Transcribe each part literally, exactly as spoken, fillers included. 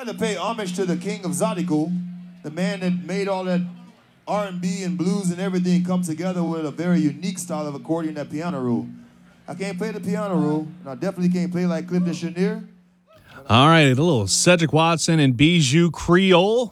to pay homage to the king of Zydeco, the man that made all that R and B and blues and everything come together with a very unique style of accordion, that piano roll. I can't play the piano roll, and I definitely can't play like Clifton Chenier. All right, a little Cedric Watson and Bijou Creole.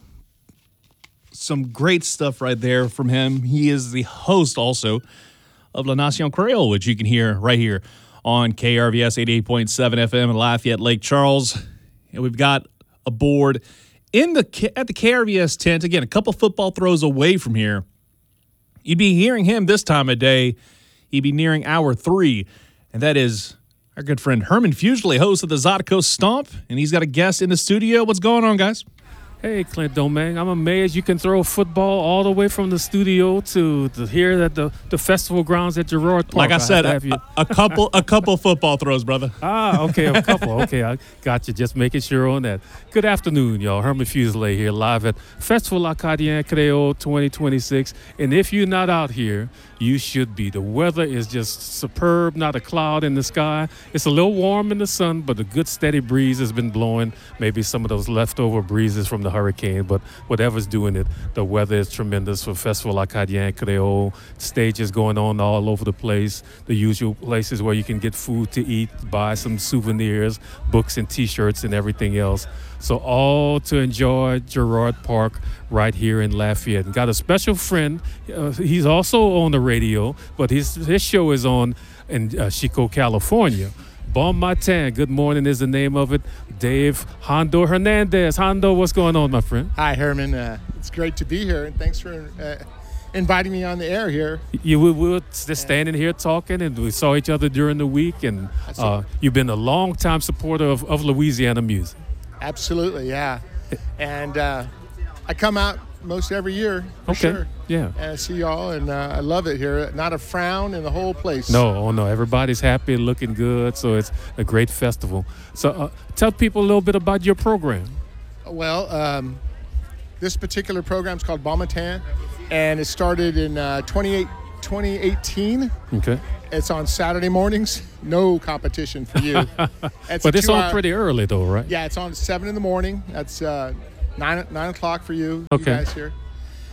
Some great stuff right there from him. He is the host also of La Nation Creole, which you can hear right here on K R V S eighty-eight point seven F M in Lafayette, Lake Charles. And we've got a board in the at the K R V S tent. Again, a couple football throws away from here. You'd be hearing him this time of day. He'd be nearing hour three, and that is our good friend Herman Fugely, host of the Zydeco Stomp, and he's got a guest in the studio. What's going on, guys? Hey, Clint Domingue. I'm amazed you can throw football all the way from the studio to, to here at the, the festival grounds at Girard Park. Like I said, I a, a couple a couple football throws, brother. Ah, okay, a couple. Okay, I got you. Just making sure on that. Good afternoon, y'all. Herman Fugely here live at Festival Acadien Creole twenty twenty-six. And if you're not out here, you should be. The weather is just superb, not a cloud in the sky. It's a little warm in the sun, but a good steady breeze has been blowing. Maybe some of those leftover breezes from the hurricane, but whatever's doing it, the weather is tremendous for Festival Acadien Creole. Stages going on all over the place. The usual places where you can get food to eat, buy some souvenirs, books and T-shirts and everything else. So all to enjoy Girard Park right here in Lafayette. And got a special friend. Uh, he's also on the radio, but his his show is on in uh, Chico, California. Bon Matin, good morning is the name of it. Dave Hondo Hernandez. Hondo, what's going on, my friend? Hi, Herman. Uh, it's great to be here, and thanks for uh, inviting me on the air here. You we, we were just standing here talking, and we saw each other during the week, and uh, you've been a long-time supporter of, of Louisiana music. Absolutely, yeah. And uh, I come out most every year, for okay. sure. Yeah. And I see y'all, and uh, I love it here. Not a frown in the whole place. No, oh no, everybody's happy and looking good, so it's a great festival. So uh, tell people a little bit about your program. Well, um, this particular program is called Bon Matin, and it started in uh, twenty eighteen. Okay. It's on Saturday mornings. No competition for you. It's but it's on hour, pretty early, though, right? Yeah, it's on seven in the morning. That's uh, nine nine o'clock for you, okay. you guys here.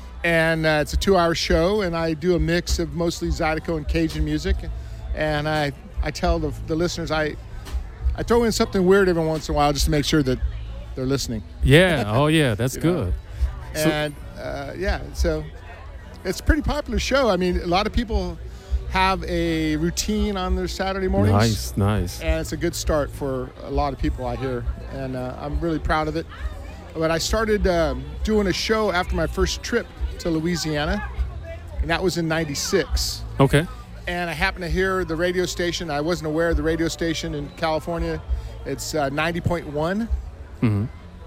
And uh, it's a two-hour show, and I do a mix of mostly Zydeco and Cajun music. And I I tell the the listeners I I throw in something weird every once in a while just to make sure that they're listening. Yeah. Oh, yeah. That's good. Know? And uh, yeah, so it's a pretty popular show. I mean, a lot of people have a routine on their Saturday mornings. Nice, nice. And it's a good start for a lot of people out here, and uh, I'm really proud of it. But I started um, doing a show after my first trip to Louisiana, and that was in ninety-six. Okay. And I happened to hear the radio station. I wasn't aware of the radio station in California. It's uh, ninety point one, mm-hmm.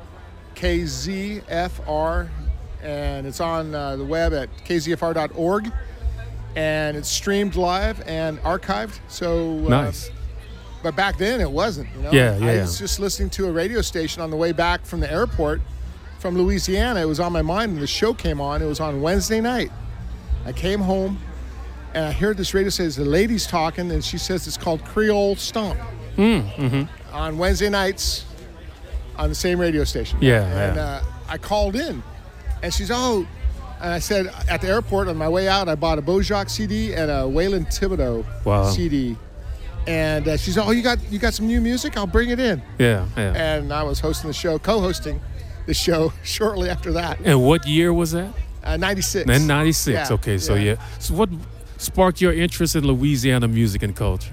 K Z F R, and it's on uh, the web at k z f r dot org. And it's streamed live and archived. So uh, nice. But back then it wasn't. You know? Yeah, yeah. I was just listening to a radio station on the way back from the airport from Louisiana. It was on my mind, and the show came on. It was on Wednesday night. I came home, and I heard this radio say, the lady's talking, and she says it's called Creole Stomp mm, mm-hmm. on Wednesday nights on the same radio station. Yeah, and yeah. Uh, I called in, and she's, oh. And I said, at the airport, on my way out, I bought a Bojack C D and a Waylon Thibodeau wow. C D. And uh, she said, oh, you got you got some new music? I'll bring it in. Yeah, yeah. And I was hosting the show, co-hosting the show shortly after that. And what year was that? Uh, ninety-six. In ninety-six, yeah, okay. So, yeah. yeah. So what sparked your interest in Louisiana music and culture?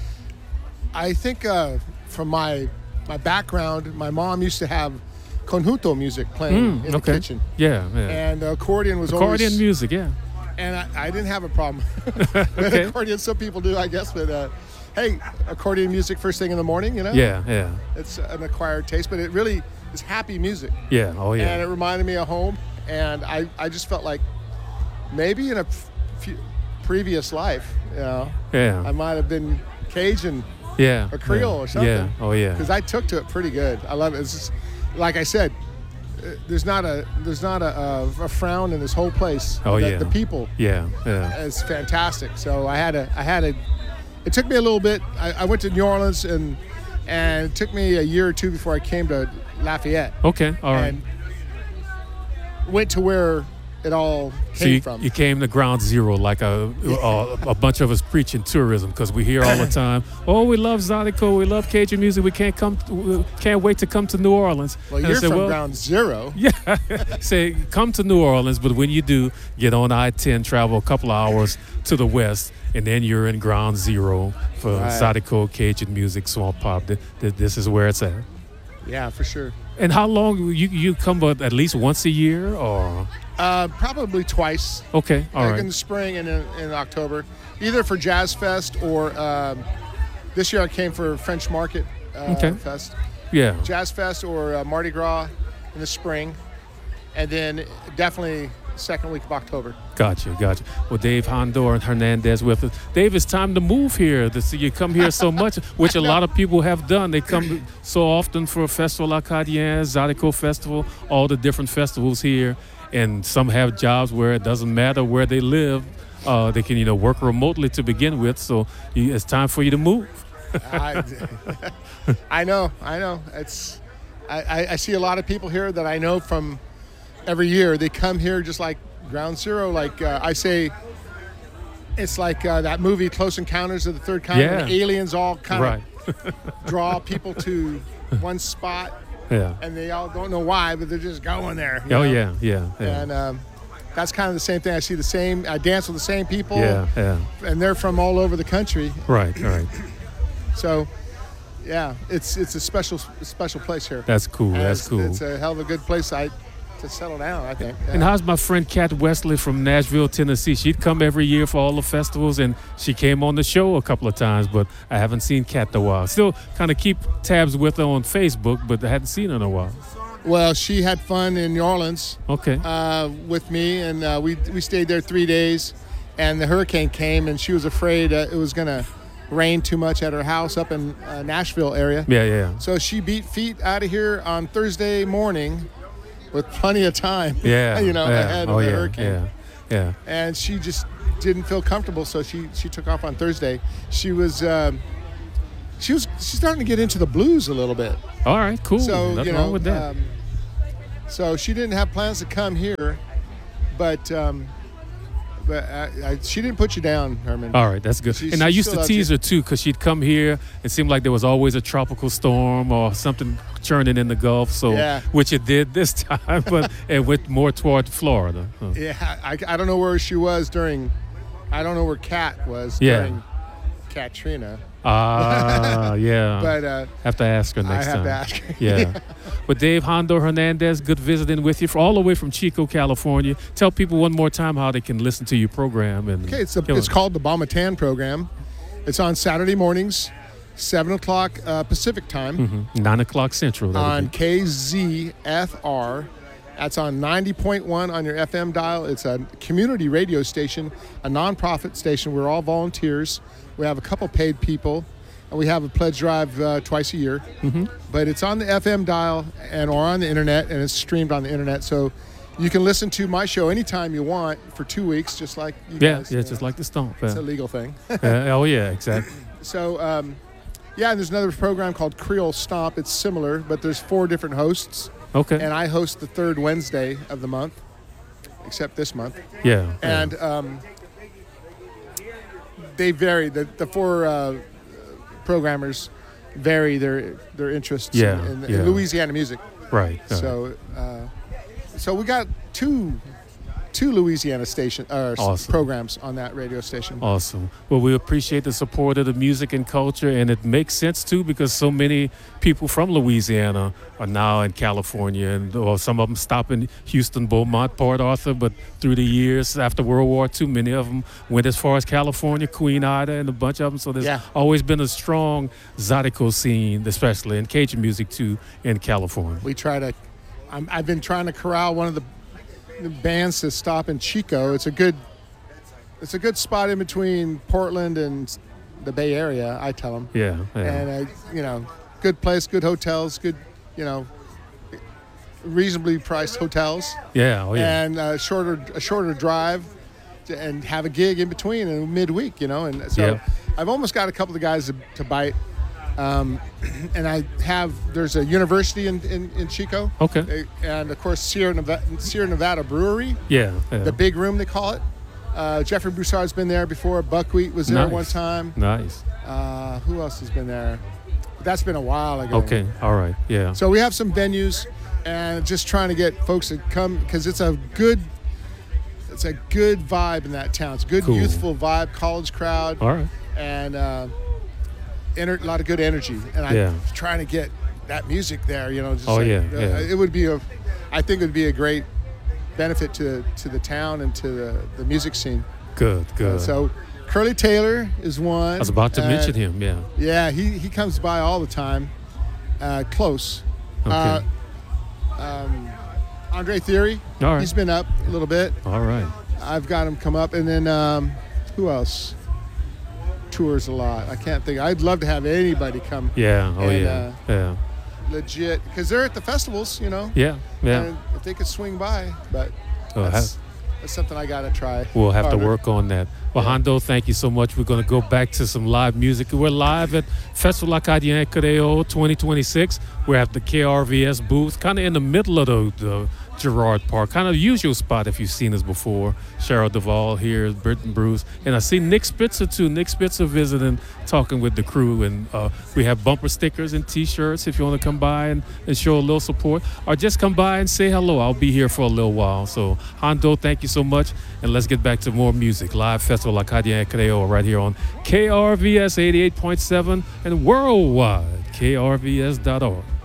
I think uh, from my my background, my mom used to have conjunto music playing mm, in the okay. kitchen. Yeah, yeah. And the accordion was accordion always... Accordion music, yeah. And I, I didn't have a problem with okay. accordion. Some people do, I guess. But, uh, hey, accordion music first thing in the morning, you know? Yeah, yeah. It's an acquired taste, but it really is happy music. Yeah, oh yeah. And it reminded me of home. And I, I just felt like maybe in a f- previous life, you know, yeah. I might have been Cajun yeah, or Creole yeah. or something. Yeah, oh yeah. Because I took to it pretty good. I love it. It's just, like I said, there's not a there's not a, a, a frown in this whole place. Oh the, yeah. The people. Yeah, yeah. It's fantastic. So I had a I had a. It took me a little bit. I, I went to New Orleans and and it took me a year or two before I came to Lafayette. Okay, all right. And went to where it all came so you, from. you came to ground zero like a a, a bunch of us preaching tourism, because we hear all the time, oh, we love Zydeco, we love Cajun music, we can't come, we can't wait to come to New Orleans. Well, And I you're said, from well, ground zero. Yeah, say come to New Orleans, but when you do, get on I ten, travel a couple of hours to the west, and then you're in ground zero for Right. Zydeco, Cajun music, swamp pop. Th- th- This is where it's at. Yeah, for sure. And how long you you come, but at least once a year, or Uh, probably twice. okay, all like right, in the spring and in, in October, either for Jazz Fest or um, this year I came for French Market uh, Okay. Fest, yeah, Jazz Fest or uh, Mardi Gras in the spring, and then definitely second week of October. gotcha, gotcha. Well, Dave Hondor and Hernandez with us. Dave, it's time to move here. To see you come here so much, which a lot of people have done. They come so often for Festival Acadien, Zydeco Festival, all the different festivals here. And some have jobs where it doesn't matter where they live. Uh, they can, you know, work remotely to begin with. So you, it's time for you to move. I, I know, I know. It's I, I, I see a lot of people here that I know from every year. They come here just like ground zero. Like uh, I say, it's like uh, that movie Close Encounters of the Third Kind. Yeah. When aliens all kind Right. of draw people to one spot, Yeah. and they all don't know why, but they're just going there. you Oh, know? yeah, yeah, yeah. And um, that's kind of the same thing. I see the same. I dance with the same people. Yeah, yeah. And they're from all over the country. Right, right. So, yeah, it's it's a special special place here. That's cool. And That's it's, cool. It's a hell of a good place I, to settle down, I think. And Yeah. how's my friend Kat Wesley from Nashville, Tennessee? She'd come every year for all the festivals, and she came on the show a couple of times, but I haven't seen Kat in a while. Still kind of keep tabs with her on Facebook, but I hadn't seen her in a while. Well, she had fun in New Orleans Okay. uh, with me, and uh, we we stayed there three days, and the hurricane came, and she was afraid uh, it was going to rain too much at her house up in uh, Nashville area. Yeah, yeah. So she beat feet out of here on Thursday morning with plenty of time, Yeah. you know, yeah. ahead oh, of the yeah, hurricane. Yeah, yeah. And she just didn't feel comfortable, so she she took off on Thursday. She was um, she was she's starting to get into the blues a little bit. All right, cool. So Nothing you know, wrong with that. Um, so she didn't have plans to come here, but um, but I, I, she didn't put you down, Herman. All right, that's good. She- and I she used still to loves tease you. her too, because she'd come here. It seemed like there was always a tropical storm or something churning in the Gulf. So, Yeah. which it did this time, but it went more toward Florida. Huh. Yeah, I, I don't know where she was during. I don't know where Kat was Yeah. during Katrina, Ah, yeah. but uh, have to ask her I next have time. to ask her. Yeah. But Dave Hondo Hernandez, good visiting with you for all the way from Chico, California. Tell people one more time how they can listen to your program. And Okay, it's, a, kill it's it. called the Bomatan program. It's on Saturday mornings, seven o'clock uh, Pacific time Mhm. Nine o'clock Central. that'll on be. K Z F R. That's on ninety point one on your F M dial. It's a community radio station, a nonprofit station. We're all volunteers. We have a couple paid people, and we have a pledge drive uh, twice a year. Mm-hmm. But it's on the F M dial and or on the internet, and it's streamed on the internet. So you can listen to my show anytime you want for two weeks, just like you Yeah, guys. yeah, you just know. like the stomp. It's Yeah. a legal thing. Yeah, oh, yeah, exactly. So, um, yeah, and there's another program called Creole Stomp. It's similar, but there's four different hosts, Okay. and I host the third Wednesday of the month, except this month. yeah. yeah. And um, they vary. The, the four uh, programmers vary their their interests Yeah, in, in, yeah. in Louisiana music. right. right. So, uh, so we got two two Louisiana station uh, Awesome. programs on that radio station. Awesome. Well, we appreciate the support of the music and culture, and it makes sense too because so many people from Louisiana are now in California, and or some of them stop in Houston, Beaumont, Port Arthur. But through the years after World War Two, many of them went as far as California, Queen Ida, and a bunch of them. So there's Yeah. always been a strong Zydeco scene, especially in Cajun music too, in California. We try to. I'm, I've been trying to corral one of the, the bands to stop in Chico. It's a good. It's a good spot in between Portland and the Bay Area. I tell them, Yeah. yeah. and uh, you know, good place, good hotels, good, you know, reasonably priced hotels, yeah. Oh, yeah. and a shorter a shorter drive, to, and have a gig in between and midweek. You know, and so Yeah. I've almost got a couple of guys to, to bite. Um, and I have, there's a university in, in, in Chico. Okay. They- and of course, Sierra Nevada, Sierra Nevada Brewery, Yeah. yeah. the big room they call it. Uh, Jeffrey Broussard's been there before. Buckwheat was there Nice. one time. Nice. Uh, who else has been there? That's been a while ago. Okay. All right. Yeah. So we have some venues, and just trying to get folks to come because it's a good, it's a good vibe in that town. It's a good Cool. youthful vibe, college crowd, All right. and uh, ener- a lot of good energy. And I'm Yeah. trying to get that music there. You know, just Oh, like, yeah, uh, yeah. It would be a, I think it would be a great benefit to to the town and to the, the music scene. Good. Good. So Curly Taylor is one. I was about to Uh, mention him. Yeah. Yeah, he, he comes by all the time. Uh, close. Okay. Uh, um, Andre Theory. All right. He's been up a little bit. All right. I've got him come up. And then um, who else tours a lot? I can't think. I'd love to have anybody come Yeah. Oh And, yeah. yeah. legit because they're at the festivals, you know. Yeah. Yeah. And if they could swing by, but Oh, that's, that's something I got to try. We'll have to Harder. work on that. Well, Hondo, thank you so much. We're going to go back to some live music. We're live at Festival Acadien Creo twenty twenty-six. We're at the K R V S booth, kind of in the middle of the, the Girard Park, kind of the usual spot if you've seen us before. Cheryl Duvall here, Britton Bruce, and I see Nick Spitzer too. Nick Spitzer visiting, talking with the crew, and uh, we have bumper stickers and T-shirts if you want to come by and, and show a little support, or just come by and say hello. I'll be here for a little while. So Hondo, thank you so much, and let's get back to more music. Live Festival Acadien Creo right here on K R V S eighty-eight point seven and worldwide K R V S dot org.